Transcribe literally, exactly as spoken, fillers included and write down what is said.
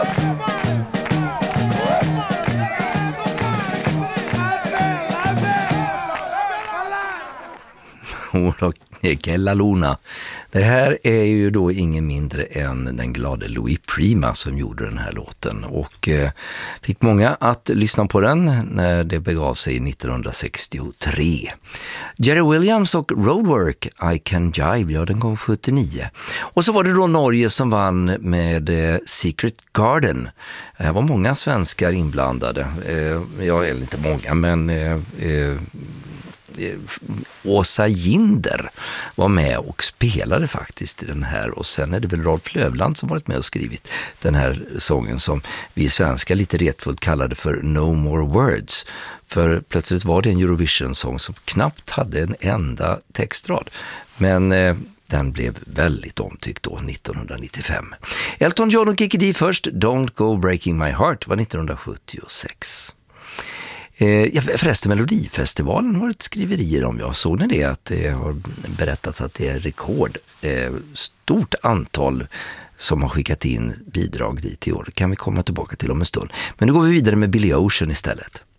Kella Luna. Det här är ju då ingen mindre än den glade Louis Prima som gjorde den här låten och eh, fick många att lyssna på den när det begav sig nittonhundrasextiotre. Jerry Williams och Roadwork, I Can Jive, ja den kom sjuttionio. Och så var det då Norge som vann med eh, Secret Garden. Det var många svenskar inblandade. Eh, ja, eller inte många, men... Eh, eh, Åsa Ginder var med och spelade faktiskt i den här, och sen är det väl Rolf Lövland som varit med och skrivit den här sången som vi svenskar lite retfullt kallade för No More Words, för plötsligt var det en Eurovision-sång som knappt hade en enda textrad, men eh, den blev väldigt omtyckt då nittonhundranittiofem. Elton John och Kiki Dee först, Don't Go Breaking My Heart var nittonhundrasjuttiosex. Ja, förresten, Melodifestivalen har ett skriverier om. Jag såg det att det har berättats att det är rekord eh, stort antal som har skickat in bidrag dit i år. Det kan vi komma tillbaka till om en stund. Men nu går vi vidare med Billy Ocean istället.